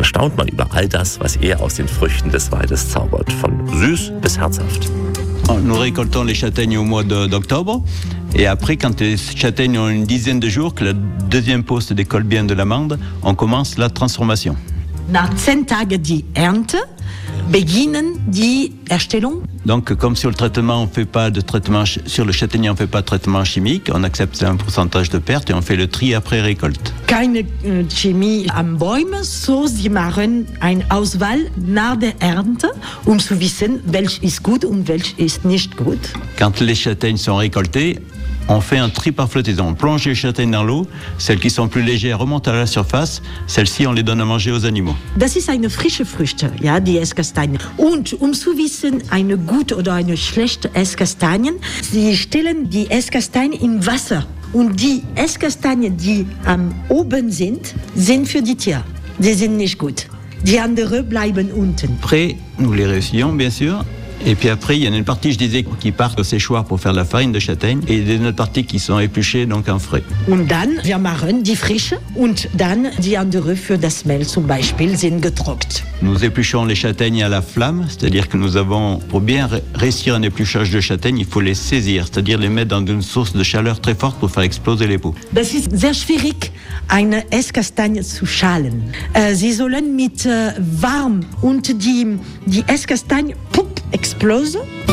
staunt man über all das, was er aus den Früchten des Waldes zaubert, von süß bis herzhaft. Nous récoltons les châtaignes au mois d'octobre. Et après, quand les châtaignes ont une dizaine de jours, que la deuxième pause se décolle bien de l'amande, on commence la transformation. Nach 10 Tagen die Ernte beginnen die Erstellung. Donc, comme sur le traitement, on fait pas de traitement sur le châtaignier, on fait pas de traitement chimique, on accepte un pourcentage de perte et on fait le tri après récolte. Keine Chemie am Bäumen, so sie machen eine Auswahl nach der Ernte, zu wissen, welch ist gut und welch ist nicht gut. Quand les châtaignes sont récoltées, on fait un tri par flottaison. On plonge les châtaignes dans l'eau. Celles qui sont plus légères remontent à la surface. Celles-ci, on les donne à manger aux animaux. Das ist eine frische Früchte, ja, die Esskastanien. Und zu wissen, eine gute oder eine schlechte Esskastanien, sie stellen die Esskastanien in Wasser. Und die Esskastanien, die am oben sind für die Tiere. Die sind nicht gut. Die anderen bleiben unten. Après, nous les réessuyons, bien sûr. Et puis après, il y en a une partie, je disais, qui part au séchoir pour faire la farine de châtaigne et une autre partie qui sont épluchées, donc en frais. Und dann, wir machen die frische und dann die andere für das Mehl zum Beispiel sind getrocknet. Nous épluchons les châtaignes à la flamme, c'est-à-dire que nous avons, pour bien réussir un épluchage de châtaignes, il faut les saisir, c'est-à-dire les mettre dans une source de chaleur très forte pour faire exploser les peaux. Das ist sehr schwierig, eine Esskastanie zu schalen. Sie sollen mit warm und die Esskastanie explose